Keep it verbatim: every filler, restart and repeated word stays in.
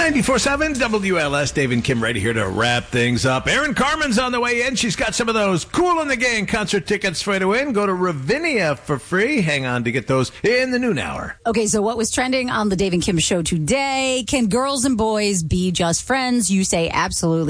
ninety-four point seven W L S, Dave and Kim right here to wrap things up. Erin Carmen's on the way in. She's got some of those Kool and the Gang concert tickets for you to win. Go to Ravinia for free. Hang on to get those in the noon hour. Okay, so what was trending on the Dave and Kim show today? Can girls and boys be just friends? You say absolutely.